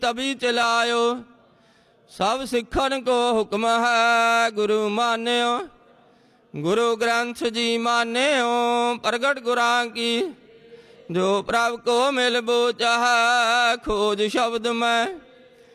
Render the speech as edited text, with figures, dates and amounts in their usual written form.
तभी चलायो। सब सिखन को हुक्म है गुरु मान्यो। गुरु ग्रंथ जी मान्यो प्रगट गुरां की। जो प्रभ को मिल बो चाह खोज शब्द में।